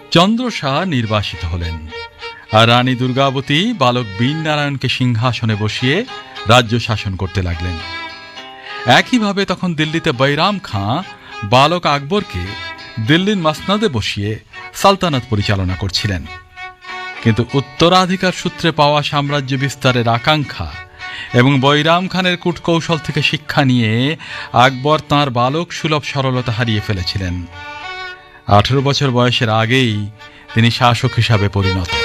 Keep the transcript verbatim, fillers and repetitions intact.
চন্দ্র শাহ নির্বাসিত হলেন, আর রানী দুর্গাবতী বালক বীর নারায়ণকে সিংহাসনে বসিয়ে রাজ্য শাসন করতে লাগলেন। একইভাবে তখন দিল্লিতে বৈরাম খাঁ বালক আকবরকে দিল্লির মসনদে বসিয়ে সালতানাত পরিচালনা করছিলেন। কিন্তু উত্তরাধিকার সূত্রে পাওয়া সাম্রাজ্য বিস্তারের আকাঙ্ক্ষা এবং বৈরাম খানের কূটকৌশল থেকে শিক্ষা নিয়ে আকবর তাঁর বালক সুলভ সরলতা হারিয়ে ফেলেছিলেন। আঠেরো বছর বয়সের আগেই তিনি শাসক হিসাবে পরিণত